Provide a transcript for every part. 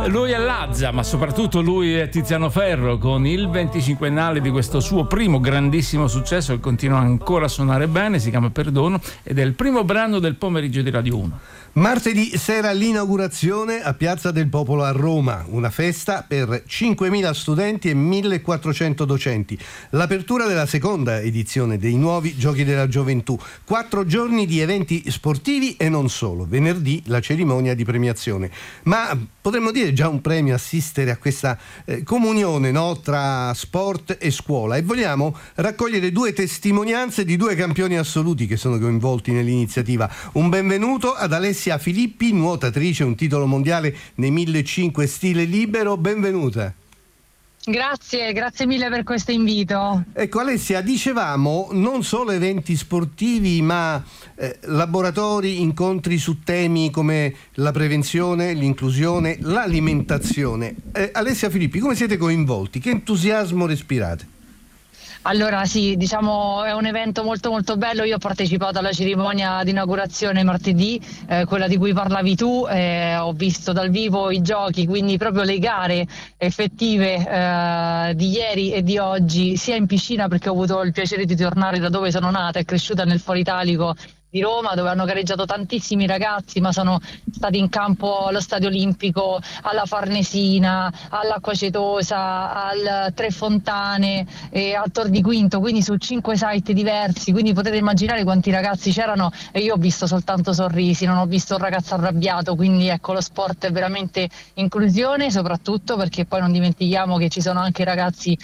Lui è Lazza, ma soprattutto lui è Tiziano Ferro, con il 25ennale di questo suo primo grandissimo successo che continua ancora a suonare bene, si chiama Perdono ed è il primo brano del pomeriggio di Radio 1. Martedì sera l'inaugurazione a Piazza del Popolo a Roma, una festa per 5.000 studenti e 1.400 docenti. L'apertura della seconda edizione dei nuovi Giochi della Gioventù. 4 giorni di eventi sportivi e non solo. Venerdì la cerimonia di premiazione. Ma potremmo dire già un premio assistere a questa comunione, no, tra sport e scuola. E vogliamo raccogliere 2 testimonianze di 2 campioni assoluti che sono coinvolti nell'iniziativa. Un benvenuto ad Alessia Filippi, nuotatrice, un titolo mondiale nei 1.500 stile libero. Benvenuta. Grazie mille per questo invito. Ecco Alessia, dicevamo non solo eventi sportivi ma laboratori, incontri su temi come la prevenzione, l'inclusione, l'alimentazione. Alessia Filippi, come siete coinvolti? Che entusiasmo respirate? Allora sì, diciamo è un evento molto molto bello. Io ho partecipato alla cerimonia di inaugurazione martedì, quella di cui parlavi tu, ho visto dal vivo i giochi, quindi proprio le gare effettive di ieri e di oggi, sia in piscina perché ho avuto il piacere di tornare da dove sono nata e cresciuta nel Foro Italico di Roma, dove hanno gareggiato tantissimi ragazzi, ma sono stati in campo allo Stadio Olimpico, alla Farnesina, all'Acquacetosa, al Tre Fontane e al Tor di Quinto, quindi su 5 site diversi, quindi potete immaginare quanti ragazzi c'erano e io ho visto soltanto sorrisi, non ho visto un ragazzo arrabbiato, quindi ecco, lo sport è veramente inclusione, soprattutto perché poi non dimentichiamo che ci sono anche ragazzi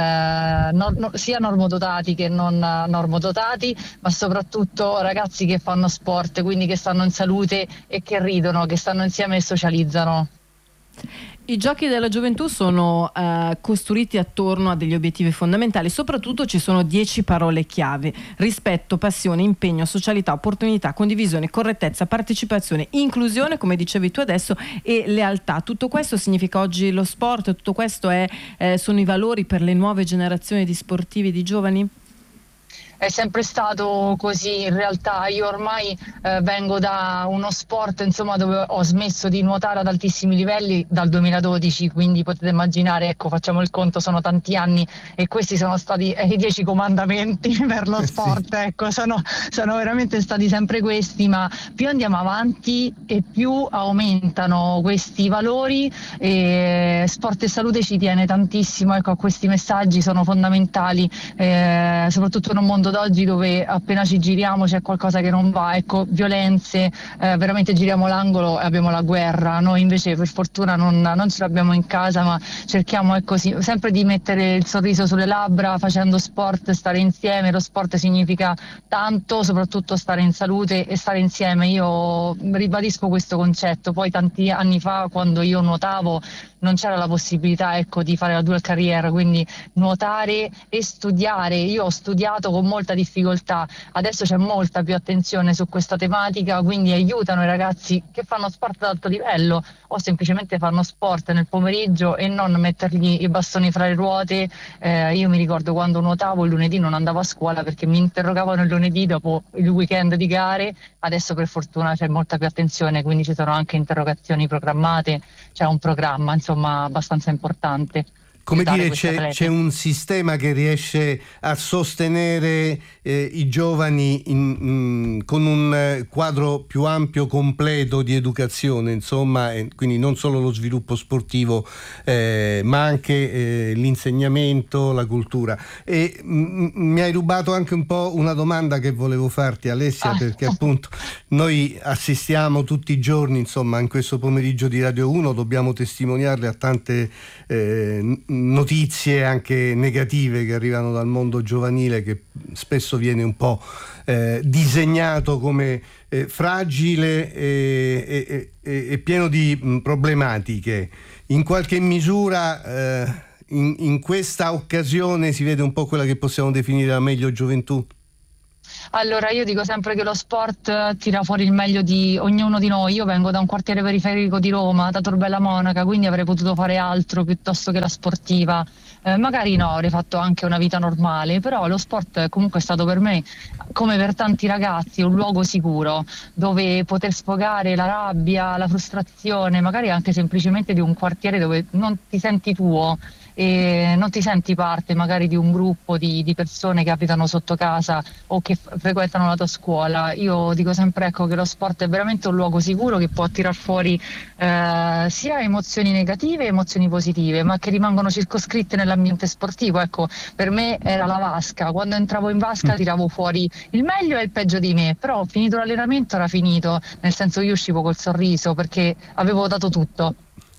sia normodotati che non normodotati, ma soprattutto ragazzi che fanno sport, quindi che stanno in salute e che ridono, che stanno insieme e socializzano. I Giochi della Gioventù sono costruiti attorno a degli obiettivi fondamentali, soprattutto ci sono 10 parole chiave: rispetto, passione, impegno, socialità, opportunità, condivisione, correttezza, partecipazione, inclusione, come dicevi tu adesso, e lealtà. Tutto questo significa oggi lo sport, tutto questo sono i valori per le nuove generazioni di sportivi, di giovani? È sempre stato così, in realtà io ormai vengo da uno sport insomma dove ho smesso di nuotare ad altissimi livelli dal 2012, quindi potete immaginare, ecco, facciamo il conto, sono tanti anni e questi sono stati i 10 comandamenti per lo sport, sì. Ecco, sono veramente stati sempre questi, ma più andiamo avanti e più aumentano questi valori e Sport e Salute ci tiene tantissimo, ecco, a questi messaggi, sono fondamentali, soprattutto in un mondo d'oggi dove appena ci giriamo c'è qualcosa che non va, ecco, violenze, veramente giriamo l'angolo e abbiamo la guerra. Noi invece per fortuna non ce l'abbiamo in casa, ma cerchiamo, ecco, sempre di mettere il sorriso sulle labbra facendo sport, stare insieme. Lo sport significa tanto, soprattutto stare in salute e stare insieme. Io ribadisco questo concetto. Poi tanti anni fa, quando io nuotavo, non c'era la possibilità, ecco, di fare la dual career, quindi nuotare e studiare. Io ho studiato con molta difficoltà, adesso c'è molta più attenzione su questa tematica, quindi aiutano i ragazzi che fanno sport ad alto livello o semplicemente fanno sport nel pomeriggio e non mettergli i bastoni fra le ruote. Io mi ricordo quando nuotavo il lunedì non andavo a scuola perché mi interrogavano il lunedì dopo il weekend di gare. Adesso per fortuna c'è molta più attenzione, quindi ci sono anche interrogazioni programmate, c'è un programma insomma abbastanza importante. Come dire, c'è un sistema che riesce a sostenere i giovani con un quadro più ampio, completo di educazione, insomma, quindi non solo lo sviluppo sportivo, ma anche l'insegnamento, la cultura. E mi hai rubato anche un po' una domanda che volevo farti, Alessia, perché appunto noi assistiamo tutti i giorni, insomma, in questo pomeriggio di Radio 1 dobbiamo testimoniarle a tante notizie anche negative che arrivano dal mondo giovanile, che spesso viene un po' disegnato come fragile e pieno di problematiche. In qualche misura in questa occasione si vede un po' quella che possiamo definire la meglio gioventù? Allora, io dico sempre che lo sport tira fuori il meglio di ognuno di noi. Io vengo da un quartiere periferico di Roma, da Tor Bella Monaca, quindi avrei potuto fare altro piuttosto che la sportiva. Magari no, avrei fatto anche una vita normale, però lo sport comunque è stato per me, come per tanti ragazzi, un luogo sicuro dove poter sfogare la rabbia, la frustrazione, magari anche semplicemente di un quartiere dove non ti senti tuo e non ti senti parte magari di un gruppo di persone che abitano sotto casa o che frequentano la tua scuola. Io dico sempre, ecco, che lo sport è veramente un luogo sicuro che può tirar fuori sia emozioni negative e emozioni positive, ma che rimangono circoscritte nell'ambiente sportivo. Ecco, per me era la vasca, quando entravo in vasca tiravo fuori il meglio e il peggio di me, però finito l'allenamento era finito, nel senso io uscivo col sorriso perché avevo dato tutto.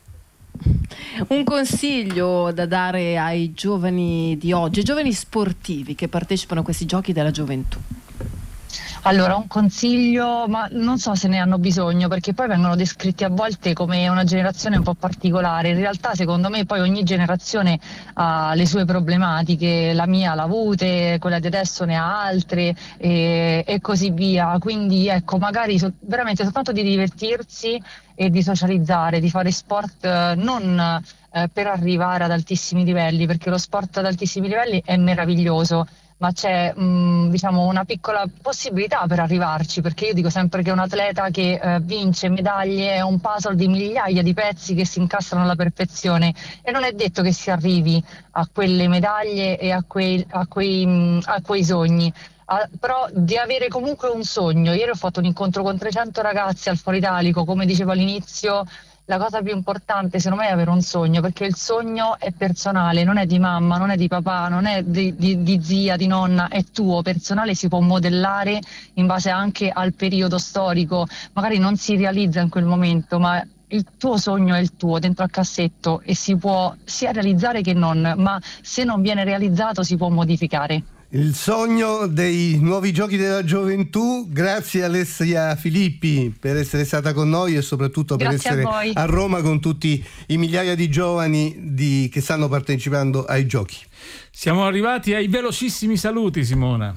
Un consiglio da dare ai giovani di oggi, ai giovani sportivi che partecipano a questi giochi della gioventù? Allora, un consiglio, ma non so se ne hanno bisogno, perché poi vengono descritti a volte come una generazione un po' particolare. In realtà, secondo me, poi ogni generazione ha le sue problematiche, la mia l'ha avute, quella di adesso ne ha altre e così via. Quindi ecco, magari veramente soltanto di divertirsi e di socializzare, di fare sport non per arrivare ad altissimi livelli, perché lo sport ad altissimi livelli è meraviglioso, ma c'è diciamo una piccola possibilità per arrivarci, perché io dico sempre che un atleta che vince medaglie è un puzzle di migliaia di pezzi che si incastrano alla perfezione e non è detto che si arrivi a quelle medaglie e a quei sogni. Però di avere comunque un sogno. Ieri ho fatto un incontro con 300 ragazzi al Foro Italico, come dicevo all'inizio. La cosa più importante secondo me è avere un sogno, perché il sogno è personale, non è di mamma, non è di papà, non è di zia, di nonna, è tuo, personale, si può modellare in base anche al periodo storico, magari non si realizza in quel momento, ma il tuo sogno è il tuo, dentro al cassetto, e si può sia realizzare che non, ma se non viene realizzato si può modificare. Il sogno dei nuovi giochi della gioventù. Grazie Alessia Filippi per essere stata con noi e soprattutto per Grazie essere a Roma con tutti i migliaia di giovani che stanno partecipando ai giochi. Siamo arrivati ai velocissimi saluti, Simona.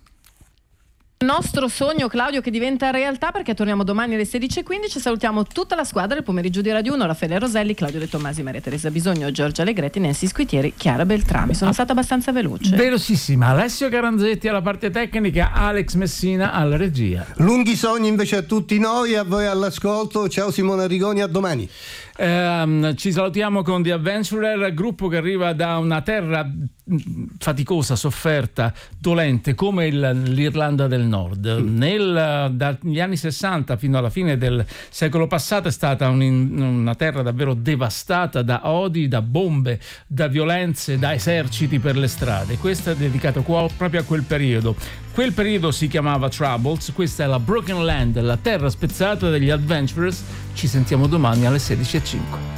Il nostro sogno, Claudio, che diventa realtà, perché torniamo domani alle 16:15. Salutiamo tutta la squadra del pomeriggio di Radio 1, Raffaele Roselli, Claudio De Tommasi, Maria Teresa Bisogno, Giorgia Allegretti, Nancy Squitieri, Chiara Beltrami. Sono stata abbastanza veloce. Velocissima. Alessio Caranzetti alla parte tecnica, Alex Messina alla regia. Lunghi sogni invece a tutti noi, a voi all'ascolto. Ciao Simona Rigoni, a domani. Ci salutiamo con The Adventurer, gruppo che arriva da una terra faticosa, sofferta, dolente come l'Irlanda del Nord. Dagli anni 60 fino alla fine del secolo passato è stata una terra davvero devastata da odi, da bombe, da violenze, da eserciti per le strade. Questo è dedicato proprio a quel periodo. Quel periodo si chiamava Troubles, questa è la Broken Land, la terra spezzata degli Adventurers. Ci sentiamo domani alle 16:05.